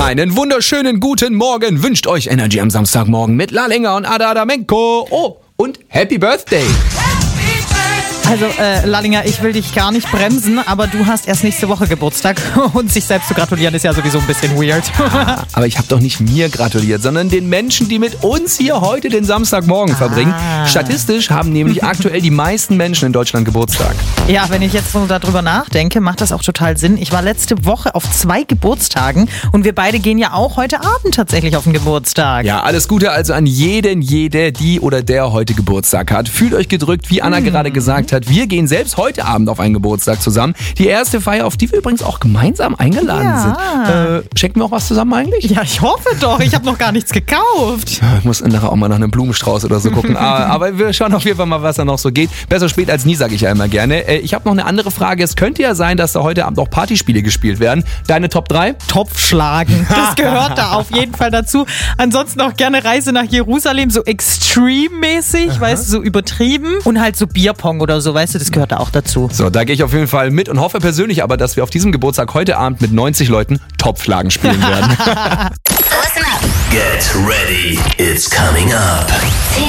Einen wunderschönen guten Morgen wünscht euch Energy am Samstagmorgen mit Lalinger und Ada Adamenko. Oh, und Happy Birthday! Also, Lallinger, ich will dich gar nicht bremsen, aber du hast erst nächste Woche Geburtstag und sich selbst zu gratulieren ist ja sowieso ein bisschen weird. Aber ich habe doch nicht mir gratuliert, sondern den Menschen, die mit uns hier heute den Samstagmorgen verbringen. Statistisch haben nämlich aktuell die meisten Menschen in Deutschland Geburtstag. Ja, wenn ich jetzt so darüber nachdenke, macht das auch total Sinn. Ich war letzte Woche auf 2 Geburtstagen und wir beide gehen ja auch heute Abend tatsächlich auf den Geburtstag. Ja, alles Gute also an jeden, jede, die oder der heute Geburtstag hat. Fühlt euch gedrückt, wie Anna gerade gesagt hat. Wir gehen selbst heute Abend auf einen Geburtstag zusammen. Die erste Feier, auf die wir übrigens auch gemeinsam eingeladen sind. Schenken wir auch was zusammen eigentlich? Ja, ich hoffe doch. Ich habe noch gar nichts gekauft. Ich muss nachher auch mal nach einem Blumenstrauß oder so gucken. Aber wir schauen auf jeden Fall mal, was da noch so geht. Besser spät als nie, sage ich ja immer gerne. Ich habe noch eine andere Frage. Es könnte ja sein, dass da heute Abend auch Partyspiele gespielt werden. Deine Top 3? Topfschlagen. Das gehört da auf jeden Fall dazu. Ansonsten auch gerne Reise nach Jerusalem, so extreme-mäßig, weißt du, so übertrieben. Und halt so Bierpong oder so, weißt du, das gehört da auch dazu. So, da gehe ich auf jeden Fall mit und hoffe persönlich aber, dass wir auf diesem Geburtstag heute Abend mit 90 Leuten Topfschlagen spielen werden. Listen up. Get ready. It's coming up.